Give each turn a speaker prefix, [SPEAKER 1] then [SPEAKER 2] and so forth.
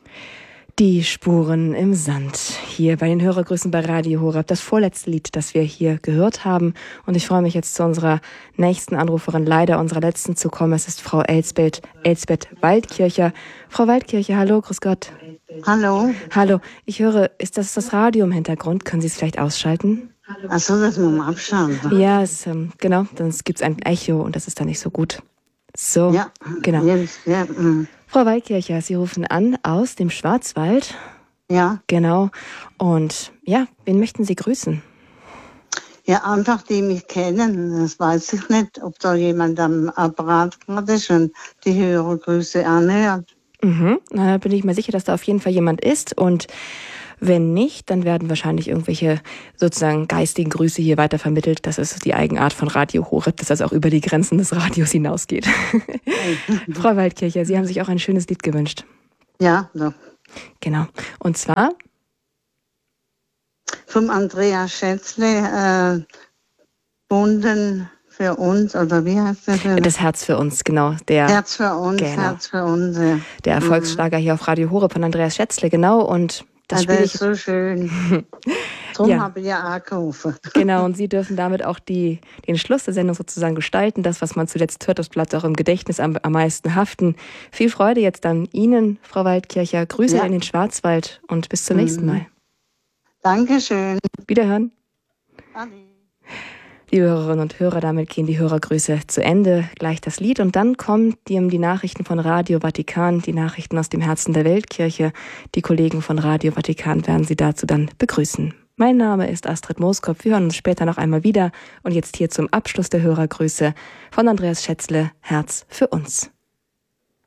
[SPEAKER 1] Die Spuren im Sand. Hier bei den Hörergrüßen bei Radio Horeb. Das vorletzte Lied, das wir hier gehört haben. Und ich freue mich jetzt zu unserer nächsten Anruferin, leider unserer letzten zu kommen. Es ist Frau Elsbeth Waldkircher. Frau Waldkircher, hallo, grüß Gott.
[SPEAKER 2] Hallo.
[SPEAKER 1] Hallo, ich höre, ist das Radio im Hintergrund? Können Sie es vielleicht ausschalten?
[SPEAKER 2] Ach so, das muss man abschalten.
[SPEAKER 1] Ja, genau, dann gibt es ein Echo und das ist dann nicht so gut. So,
[SPEAKER 2] ja,
[SPEAKER 1] genau.
[SPEAKER 2] Jetzt, ja,
[SPEAKER 1] Frau Waldkircher, Sie rufen an aus dem Schwarzwald.
[SPEAKER 2] ja.
[SPEAKER 1] Genau. Und ja, wen möchten Sie grüßen?
[SPEAKER 2] Ja, einfach die mich kennen. Das weiß ich nicht, ob da jemand am Apparat gerade ist und die Hörergrüße anhört.
[SPEAKER 1] Na, bin ich mir sicher, dass da auf jeden Fall jemand ist. Und wenn nicht, dann werden wahrscheinlich irgendwelche sozusagen geistigen Grüße hier weitervermittelt. Das ist die Eigenart von Radio Horeb, dass das auch über die Grenzen des Radios hinausgeht. Frau Waldkircher, Sie haben sich auch ein schönes Lied gewünscht.
[SPEAKER 2] Ja, doch.
[SPEAKER 1] Genau. Und zwar?
[SPEAKER 2] Vom Andreas Schätzle, Bunden für uns, oder wie heißt das?
[SPEAKER 1] Das Herz für uns, genau.
[SPEAKER 2] Herz für uns,
[SPEAKER 1] genau.
[SPEAKER 2] Herz für uns. Ja.
[SPEAKER 1] Der Erfolgsschlager hier auf Radio Horeb von Andreas Schätzle, genau. Und das
[SPEAKER 2] der ist so schön. Darum habe ich ja angerufen.
[SPEAKER 1] Genau, und Sie dürfen damit auch den Schluss der Sendung sozusagen gestalten. Das, was man zuletzt hört, das bleibt auch im Gedächtnis am meisten haften. Viel Freude jetzt dann Ihnen, Frau Waldkircher. Grüße in den Schwarzwald und bis zum nächsten Mal.
[SPEAKER 2] Dankeschön.
[SPEAKER 1] Wiederhören.
[SPEAKER 2] Ade.
[SPEAKER 1] Liebe Hörerinnen und Hörer, damit gehen die Hörergrüße zu Ende. Gleich das Lied und dann kommen die Nachrichten von Radio Vatikan, die Nachrichten aus dem Herzen der Weltkirche. Die Kollegen von Radio Vatikan werden Sie dazu dann begrüßen. Mein Name ist Astrid Mooskopf. Wir hören uns später noch einmal wieder. Und jetzt hier zum Abschluss der Hörergrüße von Andreas Schätzle, Herz für uns.